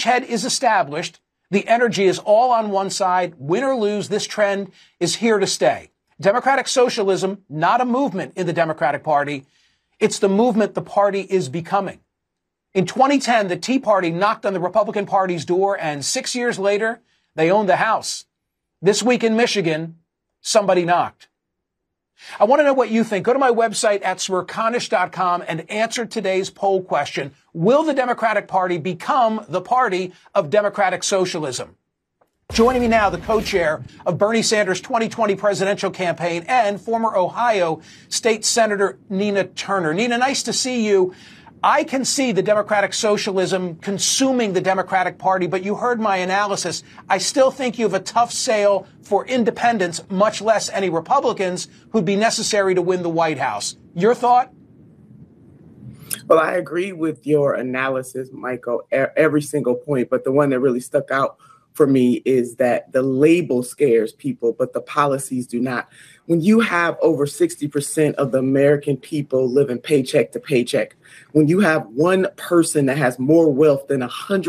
beachhead is established. The energy is all on one side. Win or lose, this trend is here to stay. Democratic socialism, not a movement in the Democratic Party. It's the movement the party is becoming. In 2010, the Tea Party knocked on the Republican Party's door, and 6 years later, they owned the House. This week in Michigan, somebody knocked. I want to know what you think. Go to my website at smerconish.com and answer today's poll question. Will the Democratic Party become the party of democratic socialism? Joining me now, the co-chair of Bernie Sanders' 2020 presidential campaign and former Ohio State Senator Nina Turner. Nina, nice to see you. I can see the democratic socialism consuming the Democratic Party, but you heard my analysis. I still think you have a tough sale for independents, much less any Republicans who'd be necessary to win the White House. Your thought? Well, I agree with your analysis, Michael, every single point. But the one that really stuck out for me is that the label scares people, but the policies do not. When you have over 60% of the American people living paycheck to paycheck, when you have one person that has more wealth than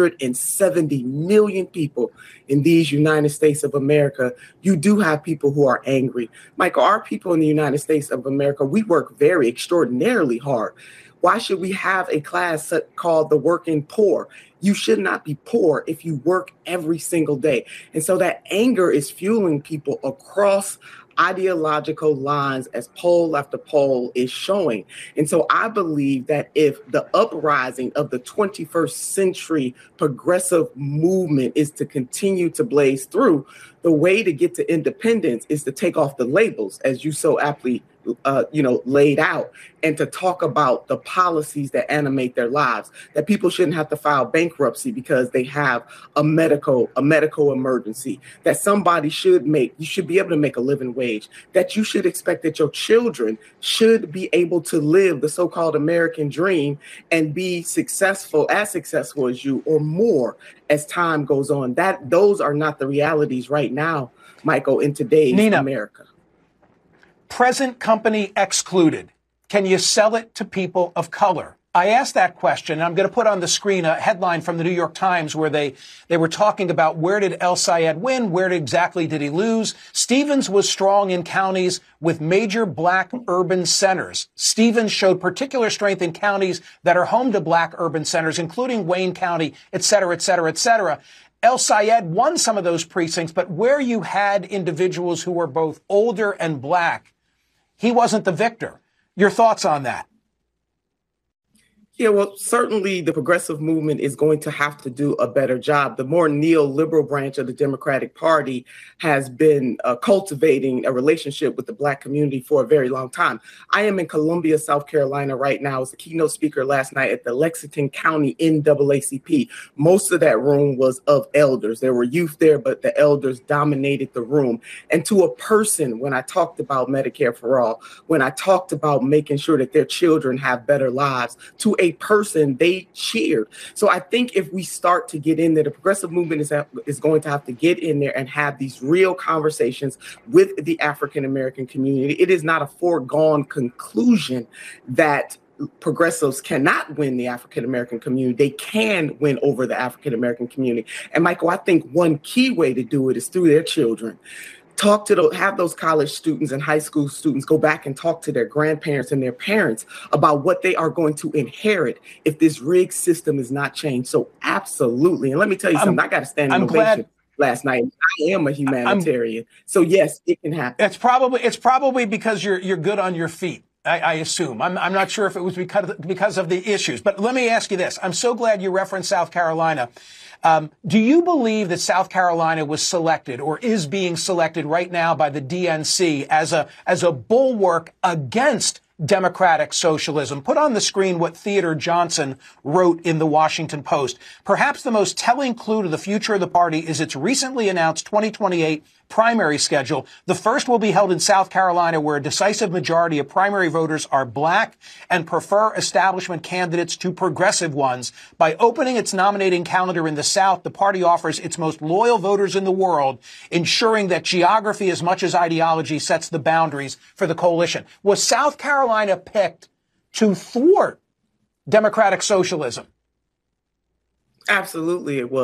170 million people in these United States of America, you do have people who are angry. Michael, our people in the United States of America, we work very extraordinarily hard. Why should we have a class called the working poor? You should not be poor if you work every single day. And so that anger is fueling people across ideological lines, as poll after poll is showing. And so I believe that if the uprising of the 21st century progressive movement is to continue to blaze through, the way to get to independence is to take off the labels, as you so aptly laid out, and to talk about the policies that animate their lives, that people shouldn't have to file bankruptcy because they have a medical emergency, that you should be able to make a living wage, that you should expect that your children should be able to live the so-called American dream and be successful as you or more as time goes on. Those are not the realities right now, Michael, in today's Nina, America. Present company excluded. Can you sell it to people of color? I asked that question. I'm going to put on the screen a headline from the New York Times where they were talking about where did El Sayed win? Where exactly did he lose? Stevens was strong in counties with major black urban centers. Stevens showed particular strength in counties that are home to black urban centers, including Wayne County, et cetera, et cetera, et cetera. El Sayed won some of those precincts, but where you had individuals who were both older and black, he wasn't the victor. Your thoughts on that? Yeah, well, certainly the progressive movement is going to have to do a better job. The more neoliberal branch of the Democratic Party has been cultivating a relationship with the Black community for a very long time. I am in Columbia, South Carolina right now. I was the keynote speaker last night at the Lexington County NAACP. Most of that room was of elders. There were youth there, but the elders dominated the room. And to a person, when I talked about Medicare for all, when I talked about making sure that their children have better lives, to a person, they cheered. So I think if we start to get in there, the progressive movement is going to have to get in there and have these real conversations with the African-American community. It is not a foregone conclusion that progressives cannot win the African-American community. They can win over the African-American community. And Michael, I think one key way to do it is through their children. Have those college students and high school students go back and talk to their grandparents and their parents about what they are going to inherit if this rigged system is not changed. So absolutely. And let me tell you something, I got to stand in ovation last night. I am a humanitarian. So yes, it can happen. It's probably because you're good on your feet. I assume. I'm not sure if it was because of the issues. But let me ask you this. I'm so glad you referenced South Carolina. Do you believe that South Carolina was selected or is being selected right now by the DNC as a bulwark against democratic socialism? Put on the screen what Theodore Johnson wrote in the Washington Post. Perhaps the most telling clue to the future of the party is its recently announced 2028 primary schedule. The first will be held in South Carolina, where a decisive majority of primary voters are black and prefer establishment candidates to progressive ones. By opening its nominating calendar in the South, the party offers its most loyal voters in the world, ensuring that geography as much as ideology sets the boundaries for the coalition. Was South Carolina picked to thwart democratic socialism? Absolutely, it was.